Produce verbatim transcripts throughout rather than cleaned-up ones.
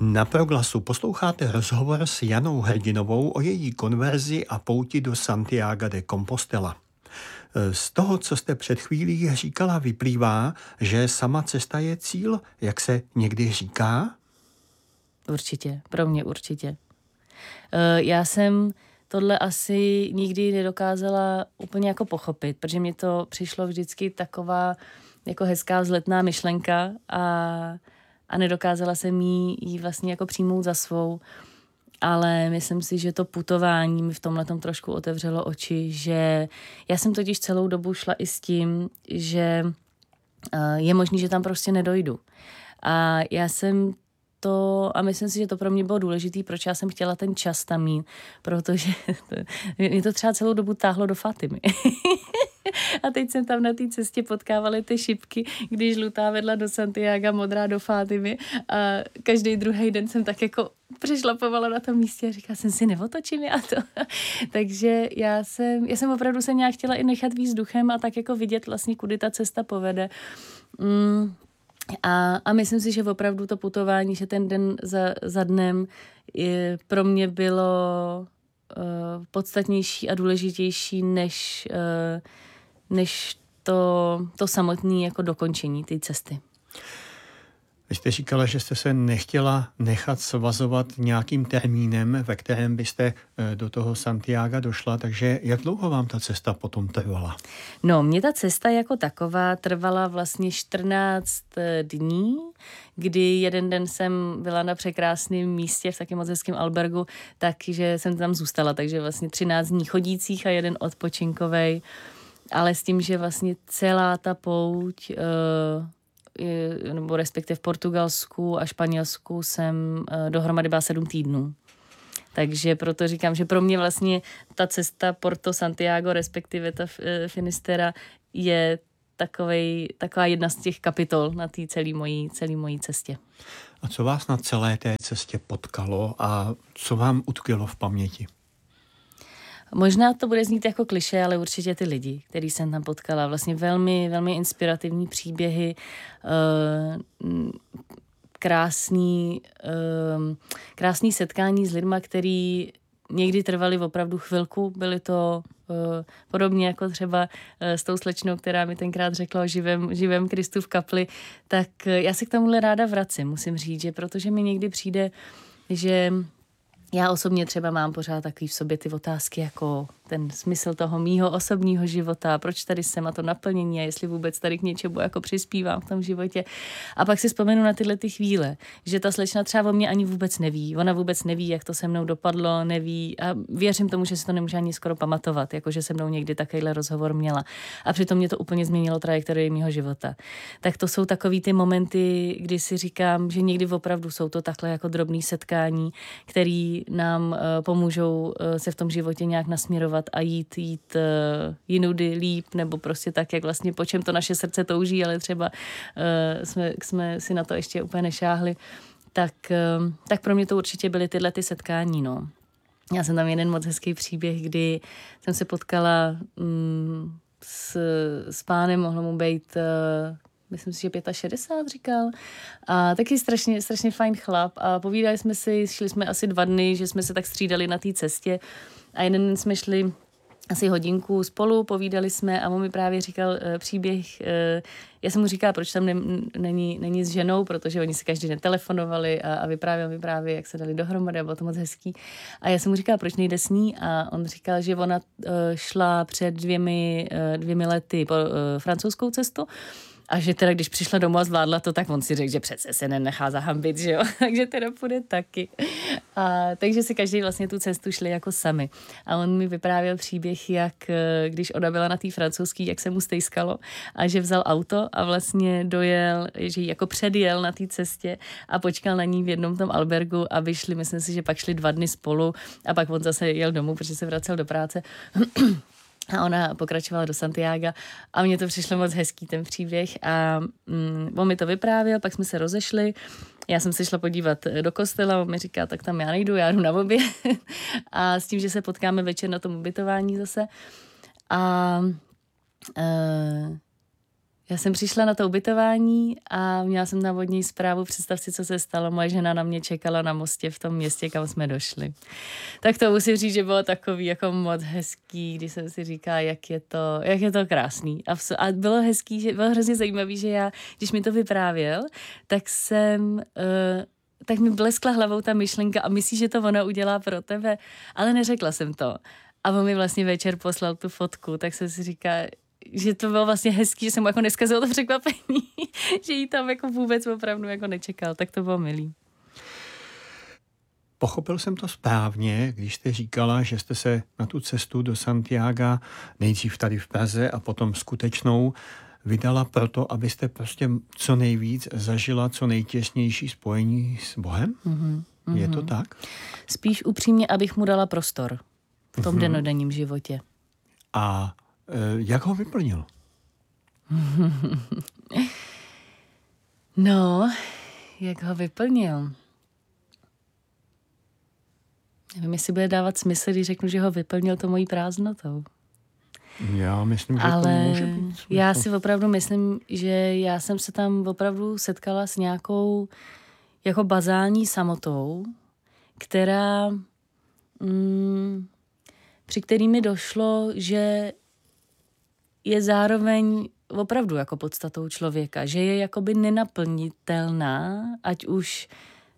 Na Proglasu posloucháte rozhovor s Janou Hrdinovou o její konverzi a pouti do Santiaga de Compostela. Z toho, co jste před chvílí říkala, vyplývá, že sama cesta je cíl, jak se někdy říká? Určitě, pro mě určitě. Já jsem tohle asi nikdy nedokázala úplně jako pochopit, protože mi to přišlo vždycky taková jako hezká vzletná myšlenka a, a nedokázala jsem jí, jí vlastně jako přijmout za svou. Ale myslím si, že to putování mi v tomhletom trošku otevřelo oči, že já jsem totiž celou dobu šla i s tím, že je možný, že tam prostě nedojdu. A já jsem to, a myslím si, že to pro mě bylo důležitý, proč já jsem chtěla ten čas tam mít, protože to, mě to třeba celou dobu táhlo do Fatimy. A teď jsem tam na té cestě potkávala ty šipky, když žlutá vedla do Santiaga, modrá do Fatimy a každý druhý den jsem tak jako přešlapovala na tom místě a říkala jsem si, neotočím já to. Takže já jsem, já jsem opravdu se nějak chtěla i nechat víc duchem a tak jako vidět vlastně, kudy ta cesta povede. Mm. A, a myslím si, že opravdu to putování, že ten den za, za dnem je, pro mě bylo uh, podstatnější a důležitější než, uh, než to, to samotné jako dokončení té cesty. Vy jste říkala, že jste se nechtěla nechat svazovat nějakým termínem, ve kterém byste do toho Santiaga došla, takže jak dlouho vám ta cesta potom trvala? No, mě ta cesta jako taková trvala vlastně čtrnáct dní, kdy jeden den jsem byla na překrásném místě v takém moc hezkém albergu, takže jsem tam zůstala, takže vlastně třináct dní chodících a jeden odpočinkovej, ale s tím, že vlastně celá ta pouť uh, nebo respektive v Portugalsku a Španělsku jsem dohromady byla sedm týdnů. Takže proto říkám, že pro mě vlastně ta cesta Porto Santiago, respektive ta Finisterra je takovej, taková jedna z těch kapitol na té celé mojí, celé mojí cestě. A co vás na celé té cestě potkalo a co vám utkvělo v paměti? Možná to bude znít jako klišé, ale určitě ty lidi, který jsem tam potkala. Vlastně velmi, velmi inspirativní příběhy, krásný, krásný setkání s lidma, který někdy trvali opravdu chvilku. Byly to podobně jako třeba s tou slečnou, která mi tenkrát řekla o živém, živém Kristu v kapli. Tak já se k tomuhle ráda vracím, musím říct, že protože mi někdy přijde, že já osobně třeba mám pořád takový v sobě ty otázky jako ten smysl toho mýho osobního života, proč tady jsem a to naplnění a jestli vůbec tady k něčemu jako přispívám v tom životě. A pak si vzpomenu na tyhle ty chvíle, že ta slečna třeba o mě ani vůbec neví. Ona vůbec neví, jak to se mnou dopadlo, neví a věřím tomu, že si to nemůže ani skoro pamatovat, jako že se mnou někdy takovýhle rozhovor měla. A přitom mě to úplně změnilo trajektorii mýho života. Tak to jsou takový ty momenty, kdy si říkám, že někdy opravdu jsou to takhle jako drobný setkání, který nám uh, pomůžou uh, se v tom životě nějak nasměrovat a jít, jít uh, jinudy líp, nebo prostě tak, jak vlastně po čem to naše srdce touží, ale třeba uh, jsme, jsme si na to ještě úplně nešáhli, tak, uh, tak pro mě to určitě byly tyhle ty setkání, no. Já jsem tam jeden moc hezký příběh, kdy jsem se potkala um, s, s pánem, mohlo mu být uh, myslím si, že šedesát pět říkal. A taky strašně, strašně fajn chlap. A povídali jsme si, šli jsme asi dva dny, že jsme se tak střídali na té cestě. A jeden den jsme šli asi hodinku spolu, povídali jsme a on mi právě říkal uh, příběh. Uh, já jsem mu říkala, proč tam ne, není, není s ženou, protože oni si každý netelefonovali a, a vyprávěl mi právě, jak se dali dohromady a bylo to moc hezký. A já jsem mu říkala, proč nejde s ní a on říkal, že ona uh, šla před dvěmi, uh, dvěmi lety po uh, francouzskou cestu. A že teda, když přišla domů a zvládla to, tak on si řekl, že přece se nenechá zahambit, že jo? Takže teda půjde taky. A, takže si každý vlastně tu cestu šli jako sami. A on mi vyprávěl příběh, jak když ona byla na té francouzský, jak se mu stejskalo a že vzal auto a vlastně dojel, že ji jako předjel na té cestě a počkal na ní v jednom tom albergu a vyšli, myslím si, že pak šli dva dny spolu a pak on zase jel domů, protože se vracel do práce. A ona pokračovala do Santiaga a mně to přišlo moc hezký ten příběh a mm, on mi to vyprávěl, pak jsme se rozešli, já jsem se šla podívat do kostela, on mi říká, tak tam já nejdu, já jdu na oběd a s tím, že se potkáme večer na tom ubytování zase a uh, Já jsem přišla na to ubytování a měla jsem tam od něj zprávu, představ si, co se stalo. Moje žena na mě čekala na mostě v tom městě, kam jsme došli. Tak to musím říct, že bylo takový jako moc hezký, když jsem si říkala, jak je to, jak je to krásný. A bylo hezký, že bylo hrozně zajímavý, že já, když mi to vyprávěl, tak jsem... Uh, tak mi bleskla hlavou ta myšlenka a myslíš, že to ona udělá pro tebe, ale neřekla jsem to. A on mi vlastně večer poslal tu fotku, tak jsem si říká, že to bylo vlastně hezký, že jsem mu jako neskazil to překvapení, že jí tam jako vůbec opravdu jako nečekal, tak to bylo milý. Pochopil jsem to správně, když jste říkala, že jste se na tu cestu do Santiaga nejdřív tady v Praze a potom skutečnou vydala proto, abyste prostě co nejvíc zažila co nejtěsnější spojení s Bohem? Mm-hmm. Je to tak? Spíš upřímně, abych mu dala prostor v tom mm-hmm. dennodenním životě. A e, jak ho vyplnil? No, jak ho vyplnil? Nevím, jestli bude dávat smysl, když řeknu, že ho vyplnil to mojí prázdnotou. Já myslím, že ale to může být. Já si opravdu myslím, že já jsem se tam opravdu setkala s nějakou jako bazální samotou, která mm, při který mi došlo, že je zároveň opravdu jako podstatou člověka, že je jakoby nenaplnitelná, ať už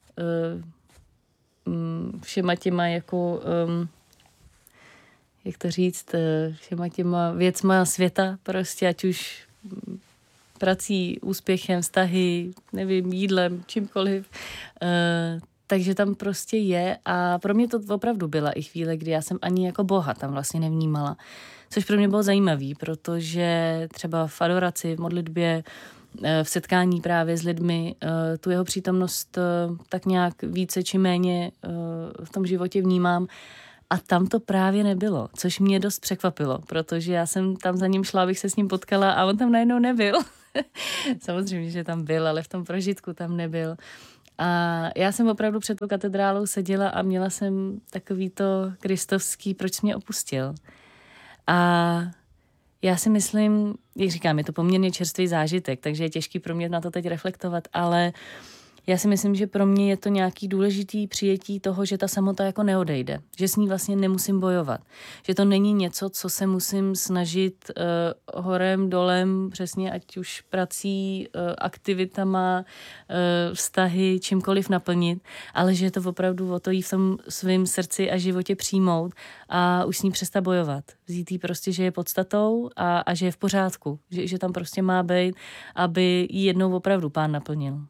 uh, um, všema těma jako um, jak to říct, všema těma věcma světa, prostě ať už prací, úspěchem, vztahy, nevím, jídlem, čímkoliv. Uh, takže tam prostě je a pro mě to opravdu byla i chvíle, kdy já jsem ani jako Boha tam vlastně nevnímala. Což pro mě bylo zajímavý, protože třeba v adoraci, v modlitbě, v setkání právě s lidmi, tu jeho přítomnost tak nějak více či méně v tom životě vnímám. A tam to právě nebylo, což mě dost překvapilo, protože já jsem tam za ním šla, abych se s ním potkala a on tam najednou nebyl. Samozřejmě, že tam byl, ale v tom prožitku tam nebyl. A já jsem opravdu před tou katedrálou seděla a měla jsem takový to kristovský, proč jsi mě opustil. A já si myslím, jak říkám, je to poměrně čerstvý zážitek, takže je těžký pro mě na to teď reflektovat, ale já si myslím, že pro mě je to nějaký důležitý přijetí toho, že ta samota jako neodejde, že s ní vlastně nemusím bojovat, že to není něco, co se musím snažit uh, horem, dolem, přesně ať už prací, uh, aktivitama, uh, vztahy, čímkoliv naplnit, ale že je to opravdu o to jí v tom svém srdci a životě přijmout a už s ní přestat bojovat. Vzít jí prostě, že je podstatou a, a že je v pořádku, že, že tam prostě má být, aby jí jednou opravdu Pán naplnil.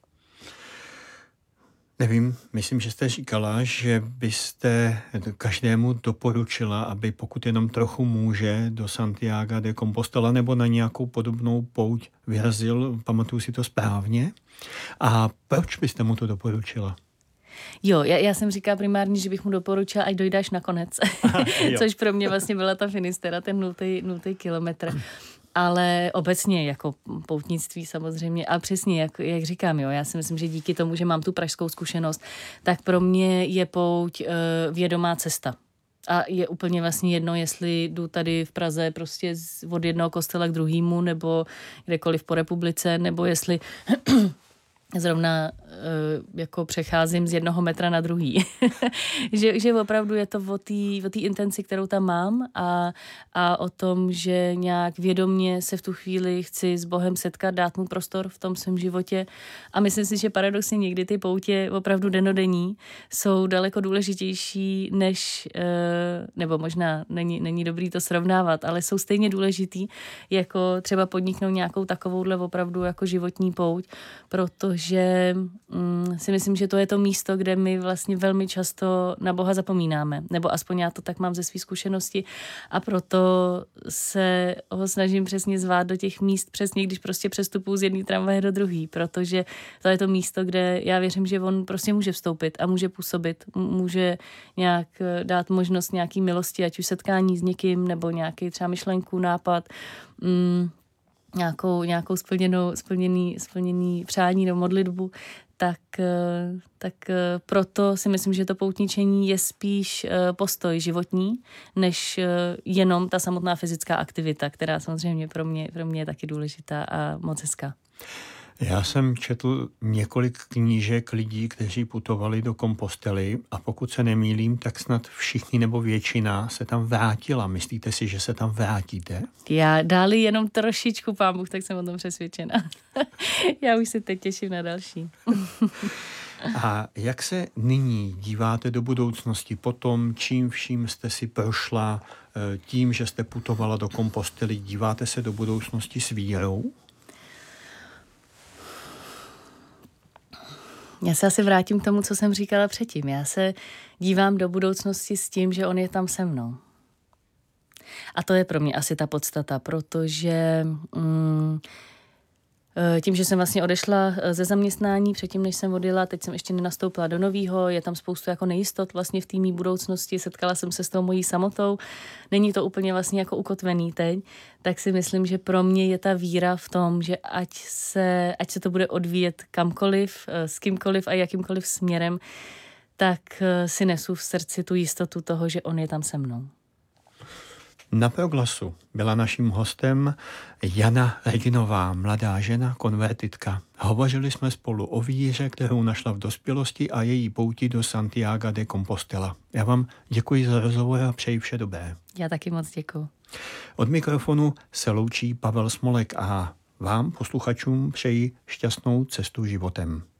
Nevím, myslím, že jste říkala, že byste každému doporučila, aby pokud jenom trochu může do Santiaga de Compostela nebo na nějakou podobnou pouť vyrazil, pamatuju si to správně. A proč byste mu to doporučila? Jo, já, já jsem říkala primárně, že bych mu doporučila, ať dojdáš nakonec. Což pro mě vlastně byla ta Finistera, ten nultý, nultý kilometr. Ale obecně jako poutnictví samozřejmě a přesně, jak, jak říkám, jo, já si myslím, že díky tomu, že mám tu pražskou zkušenost, tak pro mě je pouť e, vědomá cesta. A je úplně vlastně jedno, jestli jdu tady v Praze prostě z, od jednoho kostela k druhému, nebo kdekoliv po republice, nebo jestli zrovna uh, jako přecházím z jednoho metra na druhý. že, že opravdu je to o té o té intenci, kterou tam mám a, a o tom, že nějak vědomně se v tu chvíli chci s Bohem setkat, dát mu prostor v tom svém životě. A myslím si, že paradoxně někdy ty poutě opravdu dennodenní jsou daleko důležitější než, uh, nebo možná není, není dobrý to srovnávat, ale jsou stejně důležitý, jako třeba podniknout nějakou takovouhle opravdu jako životní pouť, proto že mm, si myslím, že to je to místo, kde my vlastně velmi často na Boha zapomínáme. Nebo aspoň já to tak mám ze své zkušenosti a proto se ho snažím přesně zvát do těch míst přesně, když prostě přestupuji z jedné tramvaje do druhé, protože to je to místo, kde já věřím, že on prostě může vstoupit a může působit, může nějak dát možnost nějaký milosti, ať už setkání s někým, nebo nějaký třeba myšlenku, nápad. Mm, nějakou, nějakou splněnou, splněný, splněný přání nebo modlitbu, tak, tak proto si myslím, že to poutničení je spíš postoj životní, než jenom ta samotná fyzická aktivita, která samozřejmě pro mě, pro mě je taky důležitá a moc hezká. Já jsem četl několik knížek lidí, kteří putovali do Kompostely a pokud se nemýlím, tak snad všichni nebo většina se tam vrátila. Myslíte si, že se tam vrátíte? Já dáli jenom trošičku, Pán Bůh, tak jsem o tom přesvědčena. Já už se teď těším na další. A jak se nyní díváte do budoucnosti po tom, čím vším jste si prošla, tím, že jste putovala do Kompostely, díváte se do budoucnosti s vírou? Já se asi vrátím k tomu, co jsem říkala předtím. Já se dívám do budoucnosti s tím, že on je tam se mnou. A to je pro mě asi ta podstata, protože mm, tím, že jsem vlastně odešla ze zaměstnání předtím, než jsem odjela, teď jsem ještě nenastoupila do novýho, je tam spoustu jako nejistot vlastně v té mý budoucnosti, setkala jsem se s tou mojí samotou, není to úplně vlastně jako ukotvený teď, tak si myslím, že pro mě je ta víra v tom, že ať se, ať se to bude odvíjet kamkoliv, s kýmkoliv a jakýmkoliv směrem, tak si nesu v srdci tu jistotu toho, že on je tam se mnou. Na Proglasu byla naším hostem Jana Reginová, mladá žena, konvertitka. Hovořili jsme spolu o víře, kterou našla v dospělosti a její pouti do Santiaga de Compostela. Já vám děkuji za rozhovor a přeji vše dobré. Já taky moc děkuji. Od mikrofonu se loučí Pavel Smolek a vám, posluchačům, přeji šťastnou cestu životem.